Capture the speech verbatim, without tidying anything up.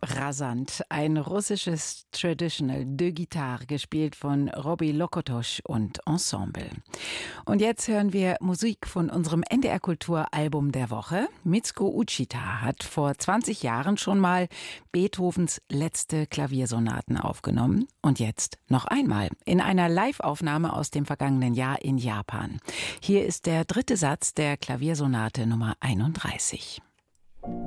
Rasant, ein russisches Traditional de Guitare, gespielt von Robi Lokotosch und Ensemble. Und jetzt hören wir Musik von unserem N D R Kultur Album der Woche. Mitsuko Uchita hat vor zwanzig Jahren schon mal Beethovens letzte Klaviersonaten aufgenommen. Und jetzt noch einmal in einer Live-Aufnahme aus dem vergangenen Jahr in Japan. Hier ist der dritte Satz der Klaviersonate Nummer einunddreißig.